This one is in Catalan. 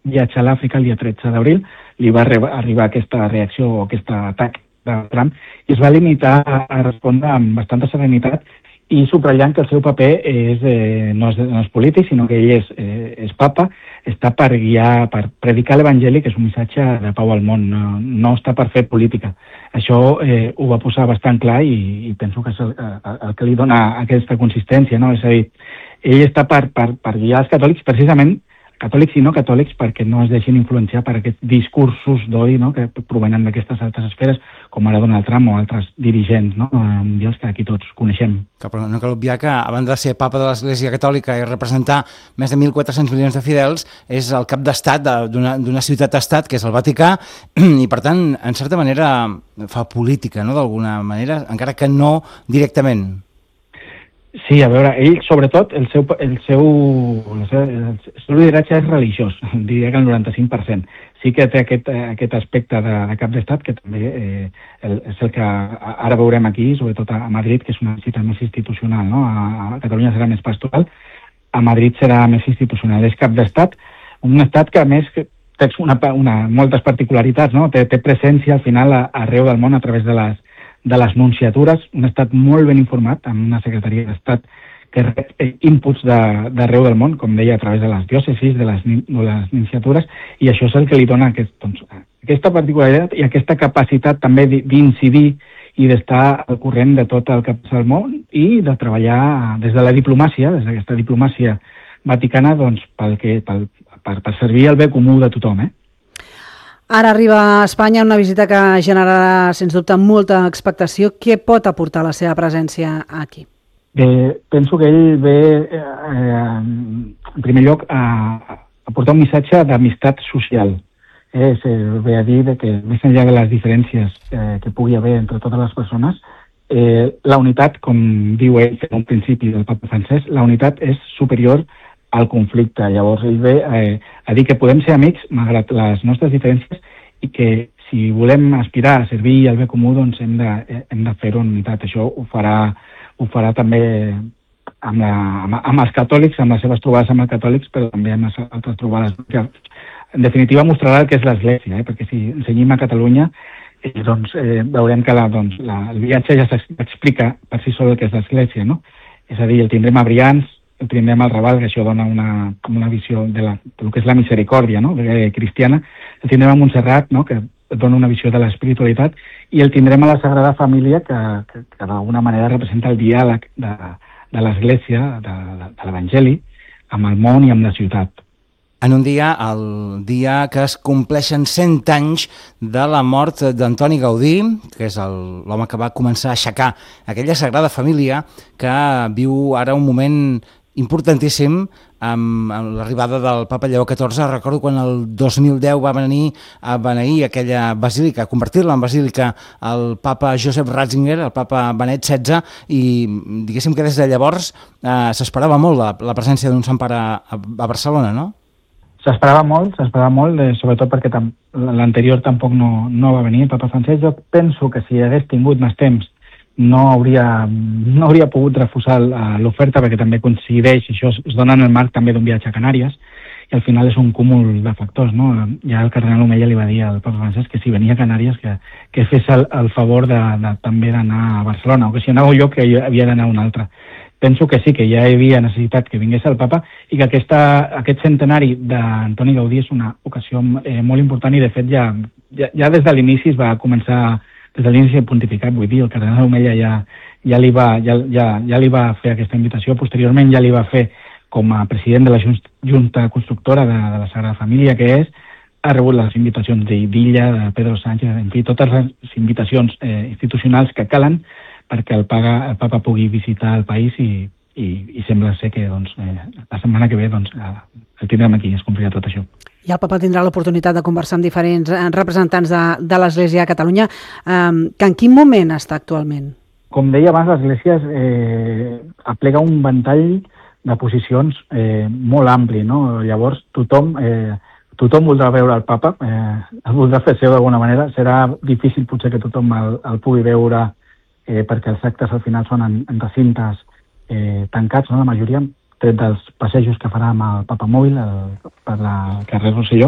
viatge a l'Àfrica el dia 13 d'abril, li va arribar aquesta reacció o aquest atac de Trump i es va limitar a respondre amb bastanta serenitat i subratllant que el seu paper no és polític, sinó que ell és papa, està per guiar, per predicar l'Evangeli, que és un missatge de pau al món, no està per fer política. Això ho va posar bastant clar i penso que és el que li dona aquesta consistència, no? És a dir, ell està per guiar els catòlics, precisament catòlics i no catòlics, perquè no es deixin influenciar per aquests discursos d'odi, no?, que provenen d'aquestes altres esferes, com ara Donald Trump o altres dirigents, no?, mundials que aquí tots coneixem. Però no cal obviar que, a banda de ser papa de l'Església Catòlica i representar més de 1.400 milions de fidels, és el cap d'estat d'una ciutat-estat, que és el Vaticà, i per tant, en certa manera, fa política, no?, d'alguna manera, encara que no directament. Sí, a veure, ell, sobretot, el seu lideratge és religiós, diria que el 95%. Sí que té aquest aspecte de cap d'estat, que també és el que ara veurem aquí, sobretot a Madrid, que és una cita més institucional, no? A Catalunya serà més pastoral, a Madrid serà més institucional. És cap d'estat, un estat que, a més, té moltes particularitats, no? Té presència, al final, arreu del món a través de les nunciatures, un estat molt ben informat, amb una secretaria d'estat que rep inputs d'arreu del món, com deia, a través de les diòcesis, de les nunciatures, i això és el que li dona aquesta particularitat i aquesta capacitat també d'incidir i d'estar al corrent de tot el que passa al món i de treballar des de la diplomàcia, des d'aquesta diplomàcia vaticana, doncs, per servir el bé comú de tothom, Ara arriba a Espanya una visita que generarà, sens dubte, molta expectació. Què pot aportar la seva presència aquí? Penso que ell ve, en primer lloc, a portar un missatge d'amistat social. Ve a dir que, més enllà de les diferències que pugui haver entre totes les persones, la unitat, com diu ell en un principi del papa Francesc, la unitat és superior al conflicte. Llavors ell ve a dir que podem ser amics malgrat les nostres diferències i que si volem aspirar a servir el bé comú doncs hem de fer-ho en unitat. Això ho farà també amb els catòlics, amb les seves trobades amb els catòlics, però també amb les altres trobades. Que, en definitiva mostrarà el que és l'Església, perquè si ensenyim a Catalunya doncs veurem que el viatge ja s'explica per si sol el que és l'Església, no? És a dir, el tindrem a Brians, el tindrem al Raval, que això dona una visió del que és la misericòrdia, no?, cristiana, el tindrem a Montserrat, no?, que dona una visió de l'espiritualitat, i el tindrem a la Sagrada Família, que d'alguna manera representa el diàleg de l'Església, de l'Evangeli, amb el món i amb la ciutat. En un dia, el dia que es compleixen 100 anys de la mort d'Antoni Gaudí, que és l'home que va començar a aixecar aquella Sagrada Família, que viu ara un moment importantíssim amb l'arribada del papa Lleó XIV. Recordo quan el 2010 va venir a beneir aquella basílica, a convertir-la en basílica el papa Josep Ratzinger, el papa Benet XVI, i diguéssim que des de llavors s'esperava molt la presència d'un sant pare a Barcelona, no? S'esperava molt, sobretot perquè l'anterior tampoc no va venir, el papa Francesc. Jo penso que si hagués tingut més temps no hauria pogut refusar l'oferta, perquè també coincideix, això es dona en el marc també d'un viatge a Canàries, i al final és un cúmul de factors, no? Ja el cardenal Omella li va dir al papa Francesc que si venia a Canàries que fes el favor també d'anar a Barcelona, o que si anava a un lloc que havia d'anar a un altre. Penso que sí, que ja hi havia necessitat que vingués el papa i que aquest centenari d'Antoni Gaudí és una ocasió molt important i, de fet, ja des de l'inici es va començar, des de l'inici del pontificat, vull dir, el cardenal Omella ja li va fer aquesta invitació, posteriorment ja li va fer com a president de la Junta Constructora de la Sagrada Família, que ha rebut les invitacions d'Illa, de Pedro Sánchez, en fi, totes les invitacions institucionals que calen perquè el papa pugui visitar el país i sembla ser que la setmana que ve el tindrem aquí, es complirà tot això. I el papa tindrà l'oportunitat de conversar amb diferents representants de l'Església a Catalunya. En quin moment està actualment? Com deia abans, l'Església aplega un ventall de posicions molt ampli, no? Llavors tothom voldrà veure el papa, el voldrà fer seu d'alguna manera. Serà difícil potser que tothom el pugui veure perquè els actes al final són en recintes tancats, no? La majoria, tret dels passejos que farà amb el papa mòbil per la carrer Rosselló.